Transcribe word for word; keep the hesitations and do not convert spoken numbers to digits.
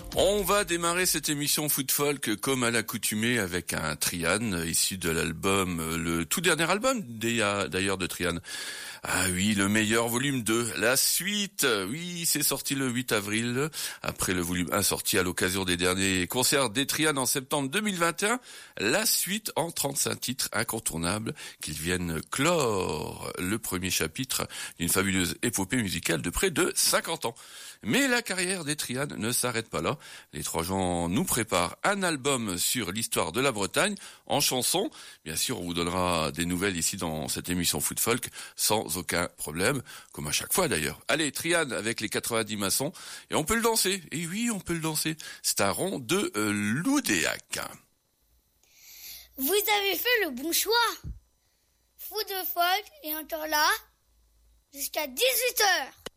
On va démarrer cette émission Foot Folk comme à l'accoutumée avec un Trian issu de l'album, le tout dernier album d'ailleurs de Trian. Ah oui, le meilleur volume deux, la suite. Oui, c'est sorti le huit avril, après le volume un sorti à l'occasion des derniers concerts des Trian en septembre deux mille vingt et un. La suite en trente-cinq titres incontournables qu'ils viennent clore le premier chapitre d'une fabuleuse épopée musicale de près de cinquante ans. Mais la carrière des Trian ne s'arrête pas là. Les Trois Gens nous préparent un album sur l'histoire de la Bretagne en chansons. Bien sûr, on vous donnera des nouvelles ici dans cette émission Foot Folk sans aucun problème, comme à chaque fois d'ailleurs. Allez, Trian avec les quatre-vingt-dix maçons, et on peut le danser. Et oui, on peut le danser. C'est un rond de euh, Loudéac. Vous avez fait le bon choix. Foot Folk est encore là jusqu'à dix-huit heures.